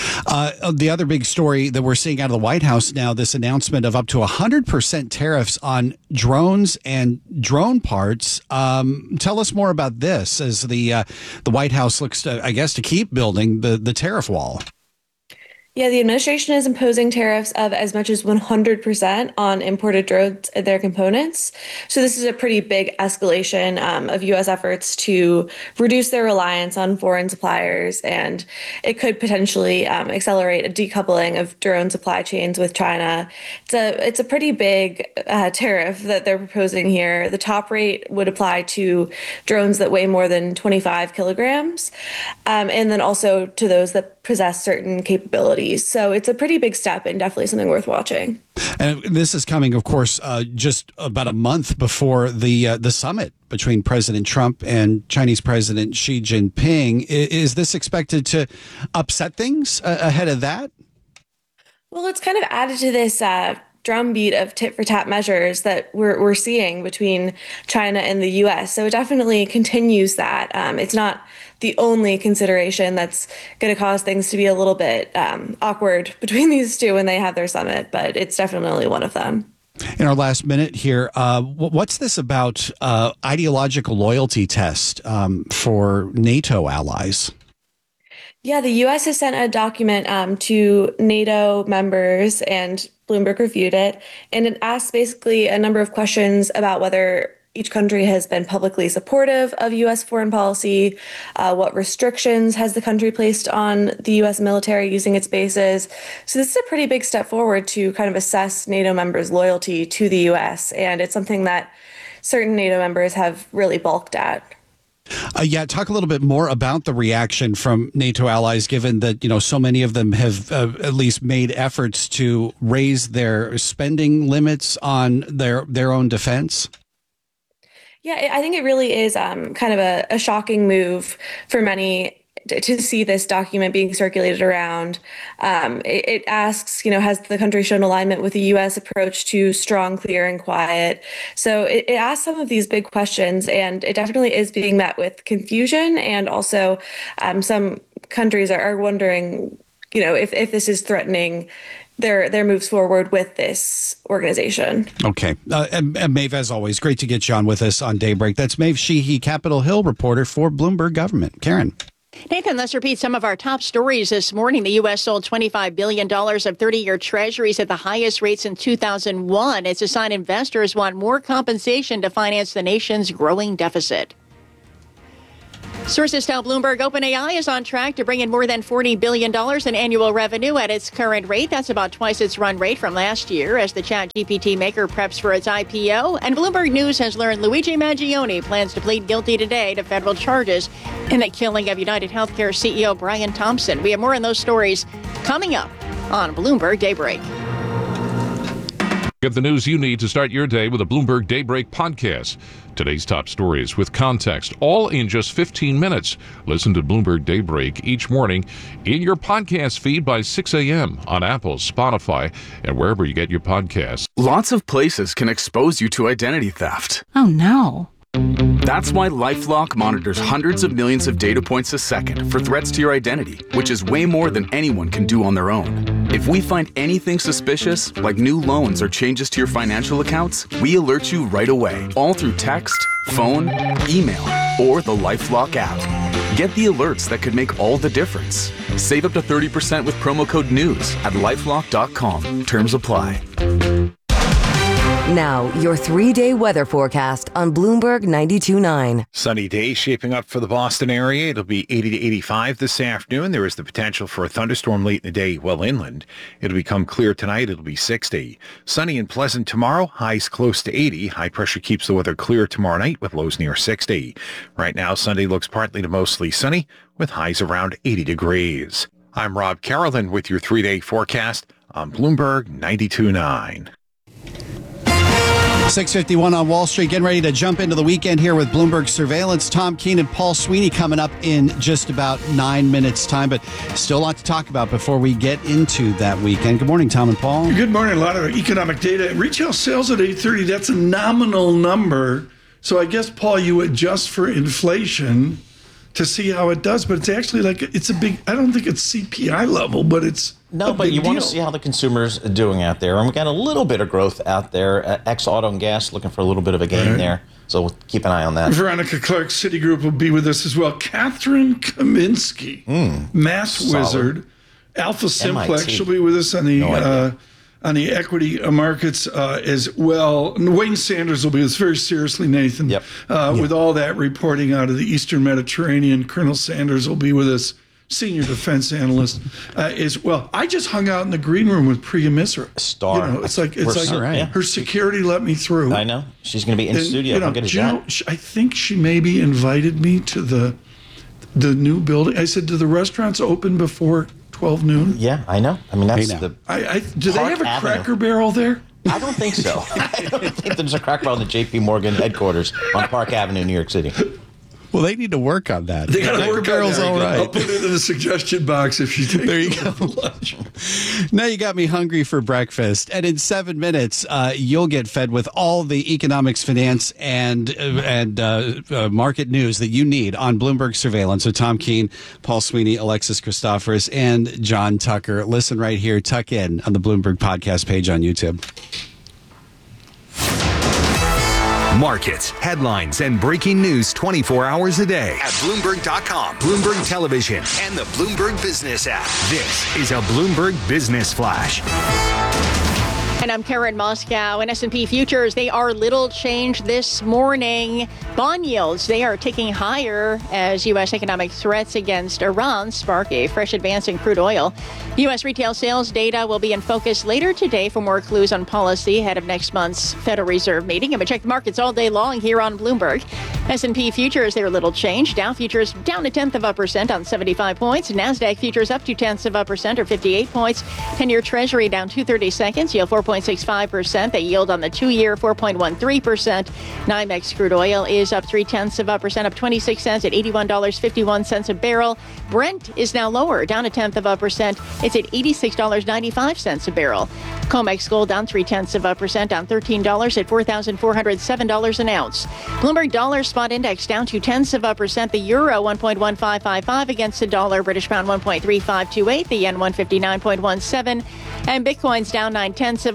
The other big story that we're seeing out of the White House now, this announcement of up to 100% tariffs on drones and drone parts. Tell us more about this as the White House looks to, I guess, to keep building the tariff wall. Yeah, the administration is imposing tariffs of as much as 100% on imported drones and their components. So this is a pretty big escalation of U.S. efforts to reduce their reliance on foreign suppliers, and it could potentially accelerate a decoupling of drone supply chains with China. It's a pretty big tariff that they're proposing here. The top rate would apply to drones that weigh more than 25 kilograms, and then also to those that possess certain capabilities. So it's a pretty big step and definitely something worth watching. And this is coming, of course, just about a month before the summit between President Trump and Chinese President Xi Jinping. Is this expected to upset things ahead of that? Well, it's kind of added to this drumbeat of tit-for-tat measures that we're seeing between China and the U.S. So it definitely continues that. It's not the only consideration that's going to cause things to be a little bit awkward between these two when they have their summit, but it's definitely one of them. In our last minute here, what's this about ideological loyalty test for NATO allies? Yeah, the U.S. has sent a document to NATO members, and Bloomberg reviewed it, and it asks basically a number of questions about whether each country has been publicly supportive of U.S. foreign policy, what restrictions has the country placed on the U.S. military using its bases. So this is a pretty big step forward to kind of assess NATO members' loyalty to the U.S., and it's something that certain NATO members have really balked at. Talk a little bit more about the reaction from NATO allies, given that, so many of them have at least made efforts to raise their spending limits on their own defense. Yeah, I think it really is kind of a shocking move for many to see this document being circulated around. It asks, has the country shown alignment with the U.S. approach to strong, clear, and quiet? So it asks some of these big questions, and it definitely is being met with confusion. And also some countries are wondering, if this is threatening their moves forward with this organization. Okay. And Maeve, as always, great to get you on with us on Daybreak. That's Maeve Sheehy, Capitol Hill reporter for Bloomberg Government. Karen. Nathan, let's repeat some of our top stories this morning. The U.S. sold $25 billion of 30-year treasuries at the highest rate since 2001. It's a sign investors want more compensation to finance the nation's growing deficit. Sources tell Bloomberg OpenAI is on track to bring in more than $40 billion in annual revenue at its current rate. That's about twice its run rate from last year as the ChatGPT maker preps for its IPO. And Bloomberg News has learned Luigi Mangione plans to plead guilty today to federal charges in the killing of United Healthcare CEO Brian Thompson. We have more on those stories coming up on Bloomberg Daybreak. Get the news you need to start your day with a Bloomberg Daybreak podcast. Today's top stories with context, all in just 15 minutes. Listen to Bloomberg Daybreak each morning in your podcast feed by 6 a.m. on Apple, Spotify, and wherever you get your podcasts. Lots of places can expose you to identity theft. Oh, no. That's why LifeLock monitors hundreds of millions of data points a second for threats to your identity, which is way more than anyone can do on their own. If we find anything suspicious, like new loans or changes to your financial accounts, we alert you right away, all through text, phone, email, or the LifeLock app. Get the alerts that could make all the difference. Save up to 30% with promo code NEWS at LifeLock.com. Terms apply. Now, your 3-day weather forecast on Bloomberg 92.9. Sunny day shaping up for the Boston area. It'll be 80 to 85 this afternoon. There is the potential for a thunderstorm late in the day well inland. It'll become clear tonight. It'll be 60. Sunny and pleasant tomorrow. Highs close to 80. High pressure keeps the weather clear tomorrow night with lows near 60. Right now, Sunday looks partly to mostly sunny with highs around 80 degrees. I'm Rob Carolyn with your 3-day forecast on Bloomberg 92.9. 6:51 on Wall Street, getting ready to jump into the weekend here with Bloomberg Surveillance. Tom Keene and Paul Sweeney coming up in just about 9 minutes' time, but still a lot to talk about before we get into that weekend. Good morning, Tom and Paul. Good morning. A lot of economic data. Retail sales at 8:30, that's a nominal number. So I guess, Paul, you adjust for inflation to see how it does, but it's actually it's a big, I don't think it's CPI level, but it's no, but you want to see how the consumer's doing out there. And we got a little bit of growth out there. Ex-auto and gas looking for a little bit of a gain there. So we'll keep an eye on that. Veronica Clark, Citigroup, will be with us as well. Catherine Kaminsky, Math Wizard, Alpha Simplex, she'll be with us on the equity markets as well. And Wayne Sanders will be with us very seriously, Nathan. With all that reporting out of the Eastern Mediterranean, Colonel Sanders will be with us, senior defense analyst as well. I just hung out in the green room with Priya Misra. Star. You know, it's like her security let me through. I know. She's going to be in studio. I'll get a shot. I think she maybe invited me to the new building. I said, do the restaurants open before 12 noon? Yeah, I know. I mean, that's do they have a Cracker Barrel there? I don't think so. I don't think there's a Cracker Barrel in the J.P. Morgan headquarters on Park Avenue, New York City. Well, they need to work on that. They got to Cracker work Barrel's on that. all right. I'll put it in the suggestion box if you take. There you go. Now you got me hungry for breakfast, and in 7 minutes, you'll get fed with all the economics, finance, and market news that you need on Bloomberg Surveillance. So Tom Keene, Paul Sweeney, Alexis Christoforous, and John Tucker. Listen right here. Tuck in on the Bloomberg podcast page on YouTube. Markets, headlines, and breaking news 24 hours a day at Bloomberg.com, Bloomberg Television, and the Bloomberg Business app. This is a Bloomberg Business Flash. And I'm Karen Moscow. And S&P futures, they are little changed this morning. Bond yields, they are ticking higher as U.S. economic threats against Iran spark a fresh advance in crude oil. U.S. retail sales data will be in focus later today for more clues on policy ahead of next month's Federal Reserve meeting. And we check the markets all day long here on Bloomberg. S&P futures, they're little changed. Dow futures down 0.1% on 75 points. NASDAQ futures up 0.2% or 58 points. 10-year Treasury down 2/32, yield 4.65%. They yield on the 2-year 4.13%. NYMEX crude oil is up 0.3%, up 26 cents at $81.51 a barrel. Brent is now lower, down 0.1%. It's at $86.95 a barrel. COMEX gold down 0.3%, down $13 at $4,407 an ounce. Bloomberg dollar spot index down 0.2%. The euro 1.1555 against the dollar. British pound 1.3528. The yen 159.17. And Bitcoin's down 0.9%.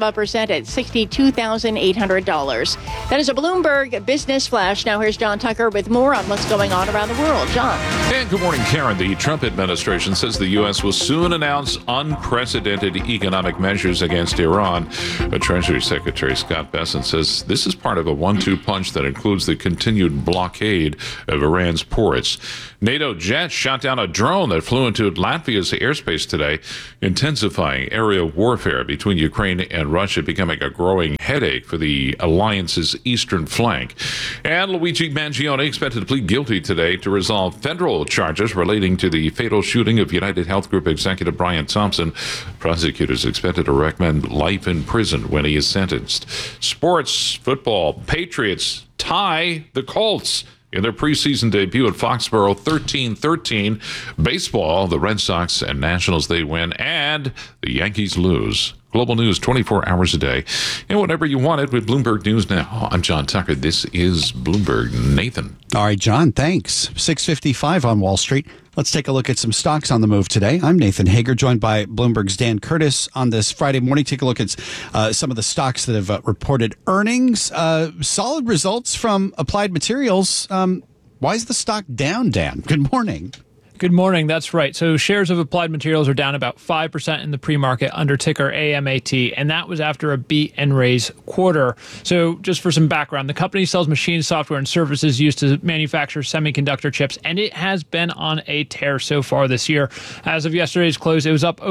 0.5% at $62,800. That is a Bloomberg Business Flash. Now here's John Tucker with more on what's going on around the world. John. And good morning, Karen. The Trump administration says the U.S. will soon announce unprecedented economic measures against Iran. Treasury Secretary Scott Bessent says this is part of a 1-2 punch that includes the continued blockade of Iran's ports. NATO jets shot down a drone that flew into Latvia's airspace today, intensifying aerial warfare between Ukraine and Russia, becoming a growing headache for the alliance's eastern flank. And Luigi Mangione expected to plead guilty today to resolve federal charges relating to the fatal shooting of United Health Group executive Brian Thompson. Prosecutors expected to recommend life in prison when he is sentenced. Sports, football, Patriots tie the Colts in their preseason debut at Foxborough, 13-13. Baseball, the Red Sox and Nationals, they win, and the Yankees lose. Global news 24 hours a day. And whatever you wanted with Bloomberg News Now. I'm John Tucker. This is Bloomberg. Nathan. All right, John, thanks. 6:55 on Wall Street. Let's take a look at some stocks on the move today. I'm Nathan Hager, joined by Bloomberg's Dan Curtis on this Friday morning. Take a look at some of the stocks that have reported earnings. Solid results from Applied Materials. Why is the stock down, Dan? Good morning. Good morning. That's right. So shares of Applied Materials are down about 5% in the pre-market under ticker AMAT, and that was after a beat and raise quarter. So just for some background, the company sells machines, software, and services used to manufacture semiconductor chips, and it has been on a tear so far this year. As of yesterday's close, it was up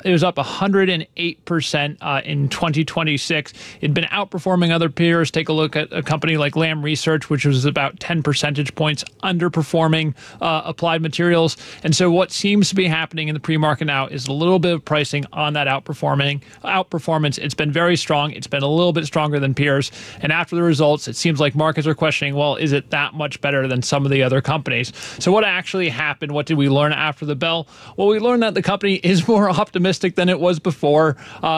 108% in 2026. It'd been outperforming other peers. Take a look at a company like Lam Research, which was about 10 percentage points underperforming Applied Materials. And so what seems to be happening in the pre-market now is a little bit of pricing on that outperformance. It's been very strong. It's been a little bit stronger than peers. And after the results, it seems like markets are questioning, well, is it that much better than some of the other companies? So what actually happened? What did we learn after the bell? Well, we learned that the company is more optimistic than it was before.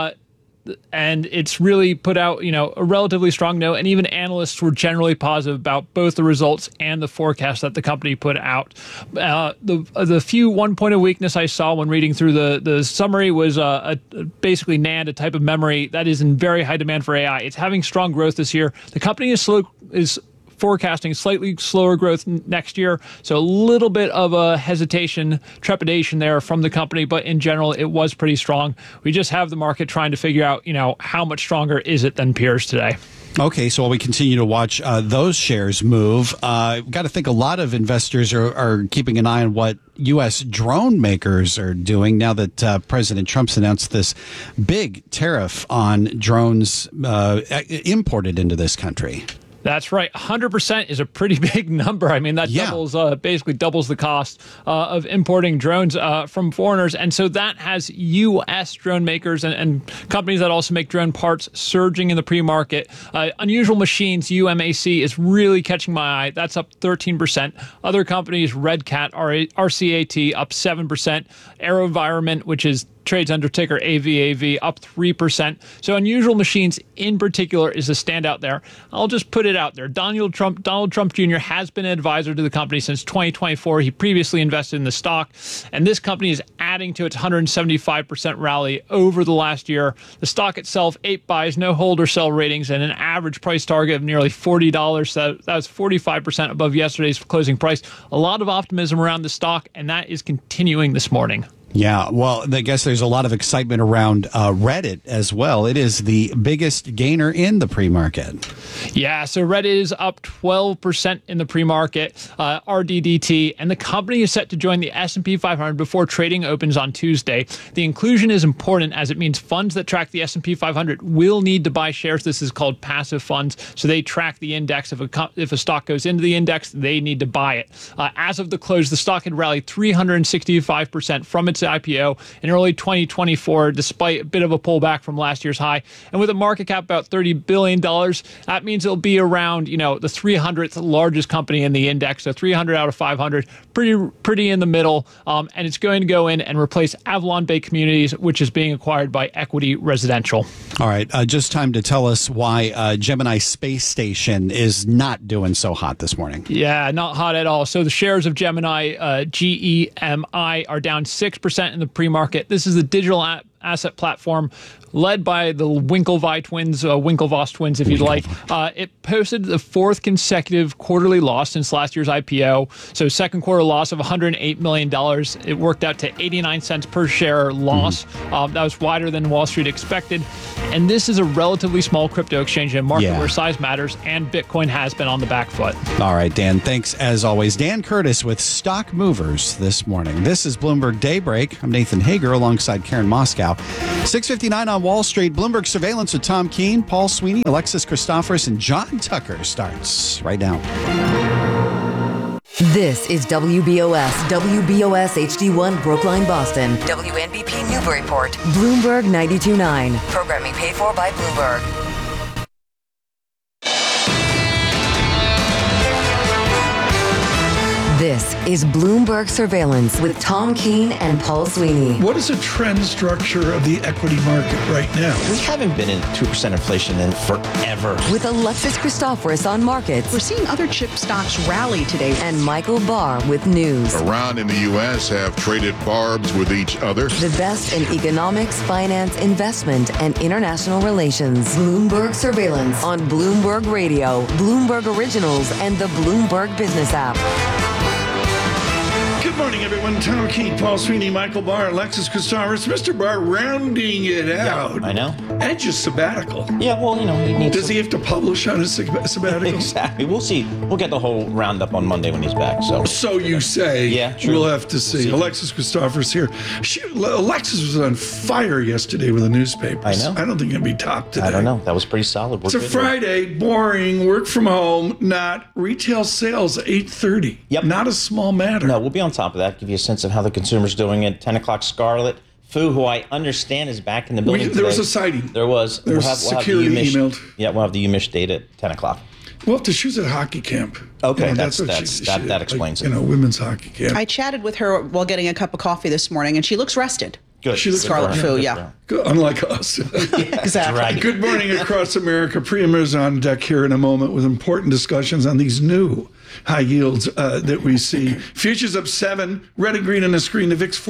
And it's really put out, a relatively strong note. And even analysts were generally positive about both the results and the forecast that the company put out. The few one point of weakness I saw when reading through the summary was basically NAND, a type of memory that is in very high demand for AI. It's having strong growth this year. The company is forecasting slightly slower growth next year. So a little bit of a trepidation there from the company, but in general, it was pretty strong. We just have the market trying to figure out, how much stronger is it than peers today. Okay, so while we continue to watch those shares move, we've got to think a lot of investors are keeping an eye on what U.S. drone makers are doing now that President Trump's announced this big tariff on drones imported into this country. That's right. 100% is a pretty big number. I mean, that basically doubles the cost of importing drones from foreigners. And so that has U.S. drone makers and companies that also make drone parts surging in the pre-market. Unusual Machines, UMAC, is really catching my eye. That's up 13%. Other companies, Red Cat, RCAT, up 7%. AeroVironment, which is trades under ticker AVAV, up 3%. So Unusual Machines in particular is a standout there. I'll just put it out there. Donald Trump Jr. has been an advisor to the company since 2024. He previously invested in the stock, and this company is adding to its 175% rally over the last year. The stock itself, 8 buys, no hold or sell ratings, and an average price target of nearly $40. So that was 45% above yesterday's closing price. A lot of optimism around the stock, and that is continuing this morning. Yeah, well, I guess there's a lot of excitement around Reddit as well. It is the biggest gainer in the pre-market. Yeah, so Reddit is up 12% in the pre-market, RDDT, and the company is set to join the S&P 500 before trading opens on Tuesday. The inclusion is important as it means funds that track the S&P 500 will need to buy shares. This is called passive funds, so they track the index. If a stock goes into the index, they need to buy it. As of the close, the stock had rallied 365% from its IPO in early 2024, despite a bit of a pullback from last year's high. And with a market cap about $30 billion, that means it'll be around, the 300th largest company in the index, so 300 out of 500, pretty in the middle. And it's going to go in and replace Avalon Bay Communities, which is being acquired by Equity Residential. All right, just time to tell us why Gemini Space Station is not doing so hot this morning. Yeah, not hot at all. So the shares of Gemini, GEMI, are down 6% in the pre-market. This is the digital asset platform led by the Winklevi twins, Winklevoss twins, if you'd like. It posted the fourth consecutive quarterly loss since last year's IPO. So second quarter loss of $108 million. It worked out to 89 cents per share loss. That was wider than Wall Street expected. And this is a relatively small crypto exchange in a market where size matters, and Bitcoin has been on the back foot. All right, Dan, thanks as always. Dan Curtis with Stock Movers this morning. This is Bloomberg Daybreak. I'm Nathan Hager alongside Karen Moscow. 6:59 on Wall Street. Bloomberg Surveillance with Tom Keene, Paul Sweeney, Alexis Christoforous, and John Tucker starts right now. This is WBOS HD1 Brookline, Boston. WNBP Newburyport. Bloomberg 92.9. Programming paid for by Bloomberg. This is Bloomberg Surveillance with Tom Keene and Paul Sweeney. What is the trend structure of the equity market right now? We haven't been in 2% inflation in forever. With Alexis Christoforous on markets. We're seeing other chip stocks rally today. And Michael Barr with news. Iran and the U.S. have traded barbs with each other. The best in economics, finance, investment, and international relations. Bloomberg Surveillance on Bloomberg Radio, Bloomberg Originals, and the Bloomberg Business app. Good morning, everyone. Tom Keene, Paul Sweeney, Michael Barr, Alexis Christoforous. Mr. Barr rounding it out. I know. Edge is sabbatical. Yeah, well, you know, he needs Does he have to publish on his sabbatical? Exactly. We'll see. We'll get the whole roundup on Monday when he's back. So you say. Yeah, true. We'll have to see. Alexis Christoforous here. Alexis was on fire yesterday with the newspapers. I know. I don't think it'll be topped today. I don't know. That was pretty solid. It's a Friday, boring, work from home, not retail sales, 8:30. Yep. Not a small matter. No, we'll be on top of that, give you a sense of how the consumer's doing at 10 o'clock. Scarlett Fu, who I understand is back in the building There was today. a sighting. There was. There's security emailed. Yeah, we'll have the UMich date at 10 o'clock. Well, she was at hockey camp. Okay, that's what that explains it. Women's hockey camp. I chatted with her while getting a cup of coffee this morning, and she looks rested. Good. She looks Scarlett Fu, yeah. Good, unlike us. Exactly. Right. Good morning across America. Priya Mirza on deck here in a moment with important discussions on these new high yields that we see. Futures up 7, red and green on the screen. The VIX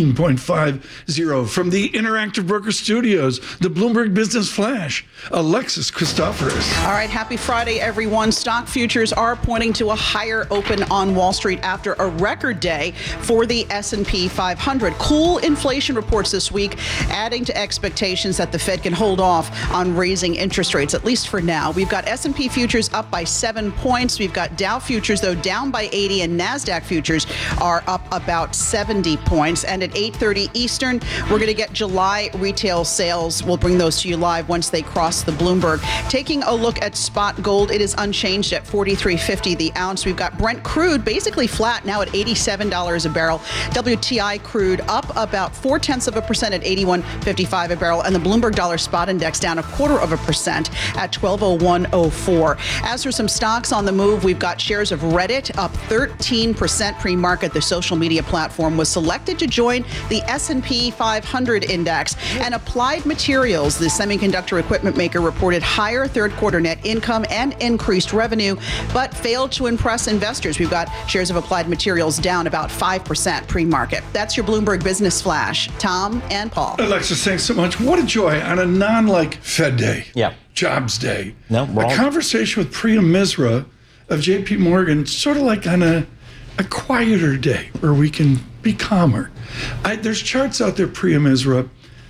14.50 from the Interactive Broker Studios. The Bloomberg Business Flash. Alexis Christoforous. All right, happy Friday, everyone. Stock futures are pointing to a higher open on Wall Street after a record day for the S&P 500. Cool inflation reports this week, adding to expectations that the Fed can hold off on raising interest rates, at least for now. We've got S&P futures up by 7 points. We've got Dow futures, though, down by 80, and NASDAQ futures are up about 70 points. And at 8:30 Eastern, we're going to get July retail sales. We'll bring those to you live once they cross the Bloomberg. Taking a look at spot gold, it is unchanged at $43.50 the ounce. We've got Brent crude basically flat now at $87 a barrel. WTI crude up about 0.4% at $81.55 a barrel, and the Bloomberg Dollar Spot Index down 0.25% at 1201.04. As for some stocks on the move, we've got shares of Reddit up 13% pre-market. The social media platform was selected to join the S&P 500 index. And Applied Materials, the semiconductor equipment maker, reported higher third quarter net income and increased revenue, but failed to impress investors. We've got shares of Applied Materials down about 5% pre-market. That's your Bloomberg Business Flash. Tom and Paul. Alexis, thanks so much. What a joy on a Fed day. Yeah. Jobs day. No, a conversation with Priya Misra of JP Morgan, sort of like on a quieter day where we can be calmer. There's charts out there, Priya Misra,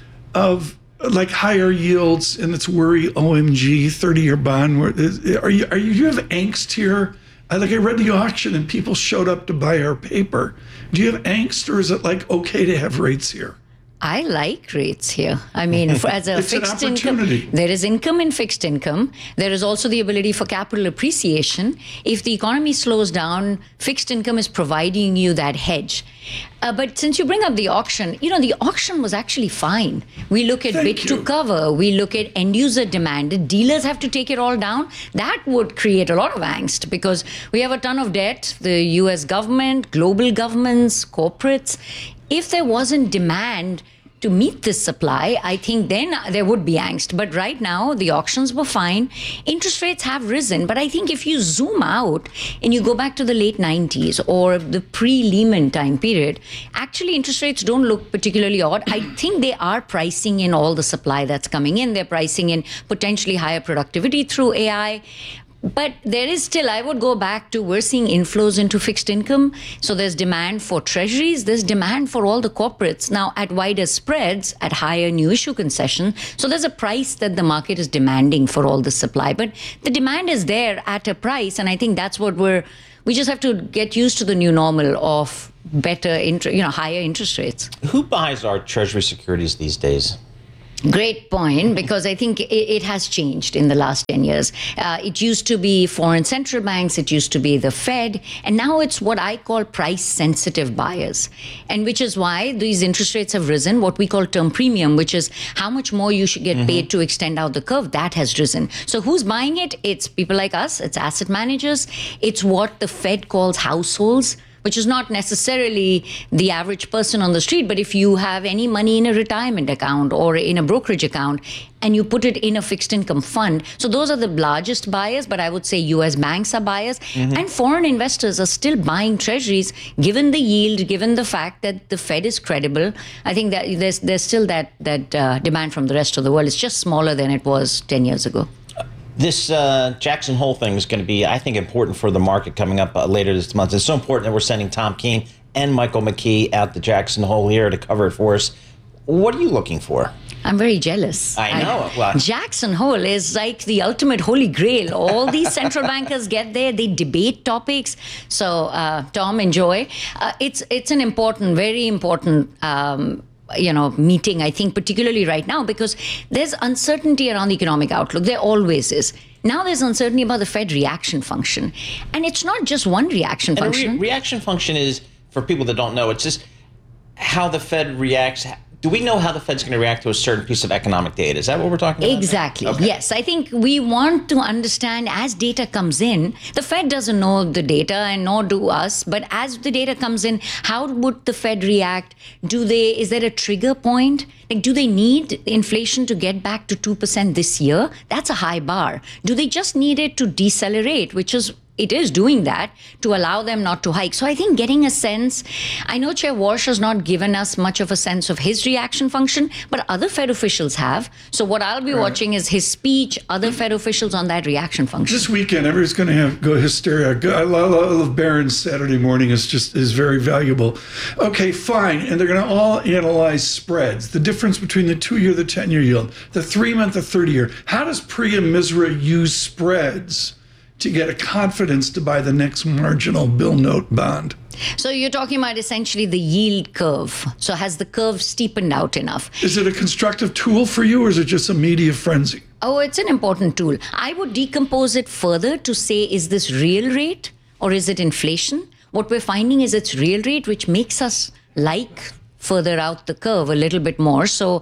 of like higher yields, and it's worry, OMG, 30-year bond. Are you have angst here? I read the auction and people showed up to buy our paper. Do you have angst, or is it like okay to have rates here? I like rates here. I mean, as a fixed income, there is income in fixed income. There is also the ability for capital appreciation. If the economy slows down, fixed income is providing you that hedge. But since you bring up the auction, the auction was actually fine. We look at bid to cover. We look at end user demand. The dealers have to take it all down. That would create a lot of angst because we have a ton of debt, the US government, global governments, corporates. If there wasn't demand to meet this supply, I think then there would be angst. But right now, the auctions were fine. Interest rates have risen. But I think if you zoom out and you go back to the late 90s or the pre-Lehman time period, actually interest rates don't look particularly odd. I think they are pricing in all the supply that's coming in. They're pricing in potentially higher productivity through AI. But there is still, I would go back to, we're seeing inflows into fixed income. So there's demand for treasuries. There's demand for all the corporates now at wider spreads, at higher new issue concession. So there's a price that the market is demanding for all the supply. But the demand is there at a price. And I think that's what we just have to get used to the new normal of better, higher interest rates. Who buys our treasury securities these days? Great point, because I think it has changed in the last 10 years. It used to be foreign central banks, it used to be the Fed, and now it's what I call price-sensitive buyers. And which is why these interest rates have risen, what we call term premium, which is how much more you should get paid to extend out the curve, that has risen. So who's buying it? It's people like us, it's asset managers, it's what the Fed calls households, which is not necessarily the average person on the street, but if you have any money in a retirement account or in a brokerage account and you put it in a fixed income fund, so those are the largest buyers, but I would say US banks are buyers, and foreign investors are still buying treasuries, given the yield, given the fact that the Fed is credible. I think that there's still that demand from the rest of the world. It's just smaller than it was 10 years ago. This Jackson Hole thing is going to be, I think, important for the market coming up later this month. It's so important that we're sending Tom Keene and Michael McKee out to Jackson Hole here to cover it for us. What are you looking for? I'm very jealous. I know. Jackson Hole is like the ultimate holy grail. All these central bankers get there. They debate topics. So, Tom, enjoy. It's an important, very important meeting, I think, particularly right now, because there's uncertainty around the economic outlook. There always is. Now there's uncertainty about the Fed reaction function. And it's not just one reaction function. Reaction function is, for people that don't know, it's just how the Fed reacts. Do we know how the Fed's going to react to a certain piece of economic data? Is that what we're talking about? Exactly. Okay. Yes. I think we want to understand as data comes in, the Fed doesn't know the data and nor do us, but as the data comes in, how would the Fed react? Is there a trigger point? Like, do they need inflation to get back to 2% this year? That's a high bar. Do they just need it to decelerate, it is doing that to allow them not to hike. So I think getting a sense, I know Chair Walsh has not given us much of a sense of his reaction function, but other Fed officials have. So what I'll be watching is his speech, other Fed officials on that reaction function. This weekend, everybody's going to go hysteria. I love Barron's Saturday morning. Is very valuable. Okay, fine. And they're going to all analyze spreads, the difference between the 2-year, the 10-year yield, the 3-month, the 30-year. How does Priya Misra use spreads to get a confidence to buy the next marginal bill note bond? So you're talking about essentially the yield curve. So has the curve steepened out enough? Is it a constructive tool for you, or is it just a media frenzy? Oh, it's an important tool. I would decompose it further to say, is this real rate or is it inflation? What we're finding is it's real rate, which makes us like further out the curve a little bit more. So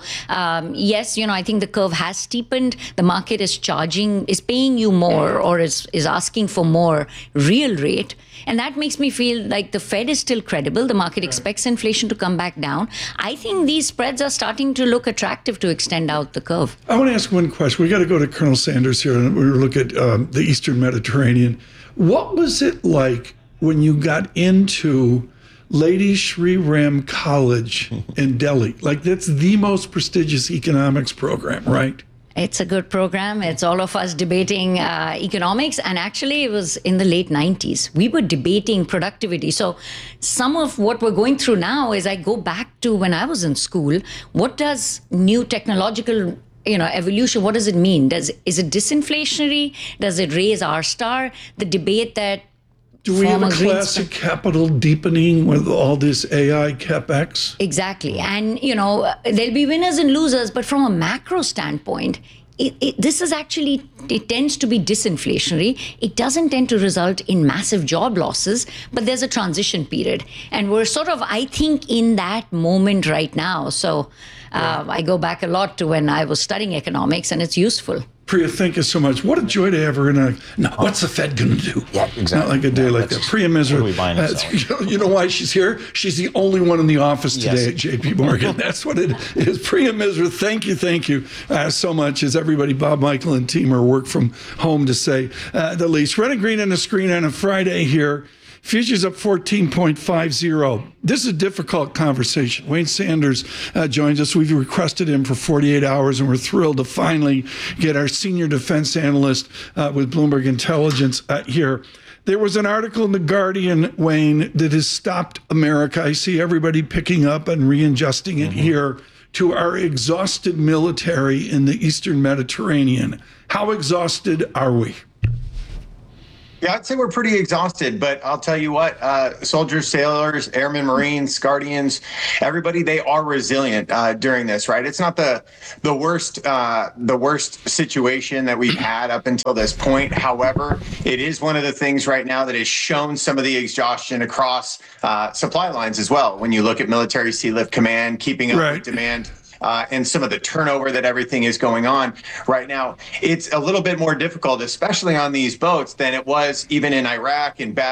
yes, I think the curve has steepened. The market is paying you more, or is asking for more real rate. And that makes me feel like the Fed is still credible. The market expects inflation to come back down. I think these spreads are starting to look attractive to extend out the curve. I want to ask one question. We got to go to Colonel Sanders here, and we look at the Eastern Mediterranean. What was it like when you got into Lady Shri Ram College in Delhi? Like, that's the most prestigious economics program, right? It's a good program. It's all of us debating economics. And actually, it was in the late 90s. We were debating productivity. So some of what we're going through now is I go back to when I was in school. What does new technological evolution, what does it mean? Is it disinflationary? Does it raise R-star? The debate that do we have a classic capital deepening with all this AI CapEx? Exactly. And, there'll be winners and losers, but from a macro standpoint, this is actually, it tends to be disinflationary. It doesn't tend to result in massive job losses, but there's a transition period. And we're sort of, I think, in that moment right now. So I go back a lot to when I was studying economics, and it's useful. Priya, thank you so much. What a joy to have her in a. No, what's the Fed going to do? Yeah, exactly. Not like a day like that. Priya Misra. You know why she's here? She's the only one in the office today at J.P. Morgan. That's what it is. Priya Misra, thank you so much. As everybody, Bob, Michael, and team are work from home to say the least. Red and green on the screen on a Friday here. Futures up 14.50. This is a difficult conversation. Wayne Sanders joins us. We've requested him for 48 hours, and we're thrilled to finally get our senior defense analyst with Bloomberg Intelligence here. There was an article in The Guardian, Wayne, that has stopped America. I see everybody picking up and readjusting it here to our exhausted military in the Eastern Mediterranean. How exhausted are we? Yeah, I'd say we're pretty exhausted, but I'll tell you what, soldiers, sailors, airmen, Marines, Guardians, everybody, they are resilient during this, right? It's not the worst situation that we've had up until this point. However, it is one of the things right now that has shown some of the exhaustion across supply lines as well. When you look at Military Sea Lift Command, keeping up with demand. And some of the turnover that everything is going on right now, it's a little bit more difficult, especially on these boats, than it was even in Iraq and